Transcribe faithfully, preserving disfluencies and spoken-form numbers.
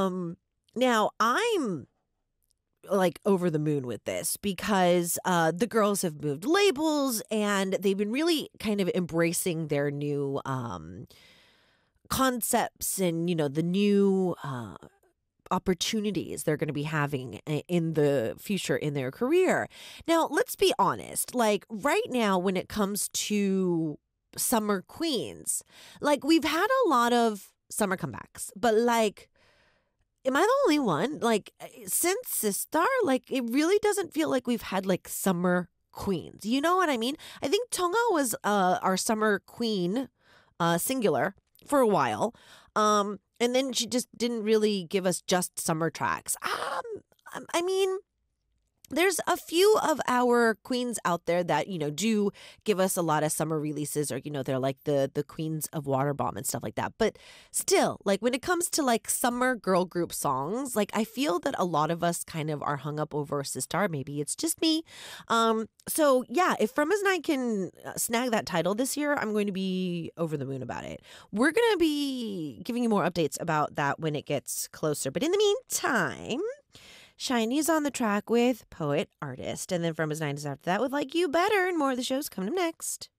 Um, now I'm like over the moon with this because uh the girls have moved labels and they've been really kind of embracing their new um concepts and you know the new uh opportunities they're going to be having i- in the future in their career. Now, let's be honest. Like right now when it comes to summer queens, like we've had a lot of summer comebacks, but like am I the only one? Like uh, since Sistar, like it really doesn't feel like we've had like summer queens. You know what I mean? I think Tonga was uh our summer queen, uh singular for a while. Um and then she just didn't really give us just summer tracks. Um um, I mean, there's a few of our queens out there that you know do give us a lot of summer releases, or you know they're like the the queens of water bomb and stuff like that. But still, like when it comes to like summer girl group songs, like I feel that a lot of us kind of are hung up over Sistar. Maybe it's just me. Um so yeah, if From As Night can uh, snag that title this year, I'm going to be over the moon about it. We're going to be giving you more updates about that when it gets closer, but in the meantime, Shiny's on the track with Poet Artist. And then From His Nine is after that with Like You Better, and more of the shows coming up next.